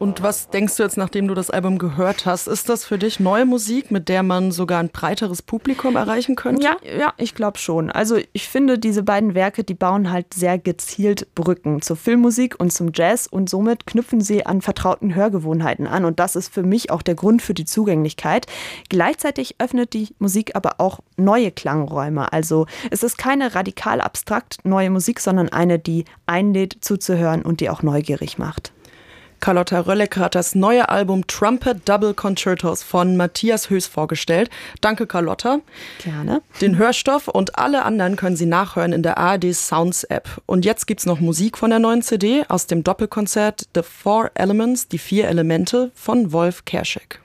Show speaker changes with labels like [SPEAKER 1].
[SPEAKER 1] Und was denkst du jetzt, nachdem du das Album gehört hast? Ist das für dich neue Musik, mit der man sogar ein breiteres Publikum erreichen könnte?
[SPEAKER 2] Ja, ich glaube schon. Also ich finde, diese beiden Werke, die bauen halt sehr gezielt Brücken zur Filmmusik und zum Jazz und somit knüpfen sie an vertrauten Hörgewohnheiten an. Und das ist für mich auch der Grund für die Zugänglichkeit. Gleichzeitig öffnet die Musik aber auch neue Klangräume. Also es ist keine radikal abstrakt neue Musik, sondern eine, die einlädt zuzuhören und die auch neugierig macht.
[SPEAKER 1] Carlotta Röllecke hat das neue Album Trumpet Double Concertos von Matthias Höß vorgestellt. Danke, Carlotta.
[SPEAKER 2] Gerne.
[SPEAKER 1] Den Hörstoff und alle anderen können Sie nachhören in der ARD Sounds App. Und jetzt gibt's noch Musik von der neuen CD aus dem Doppelkonzert The Four Elements, die 4 Elemente von Wolf Kerschek.